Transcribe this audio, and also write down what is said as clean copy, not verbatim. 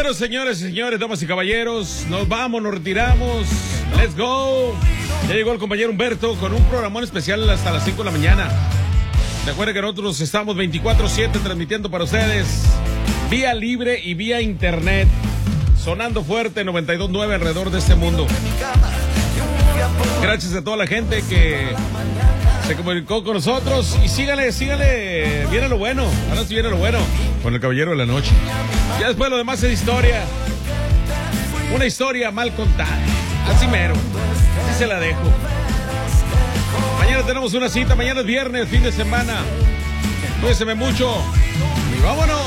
Bueno, señores y señores, damas y caballeros, nos vamos, nos retiramos. Let's go. Ya llegó el compañero Humberto con un programón especial hasta las 5 de la mañana. Recuerden que nosotros estamos 24/7 transmitiendo para ustedes vía libre y vía internet, sonando fuerte 92.9 alrededor de este mundo. Gracias a toda la gente que se comunicó con nosotros y sígale, viene lo bueno, ahora sí viene lo bueno, con el caballero de la noche. Ya después lo demás es historia, una historia mal contada, así mero, así se la dejo. Mañana tenemos una cita, mañana es viernes, fin de semana, cuídense mucho y vámonos.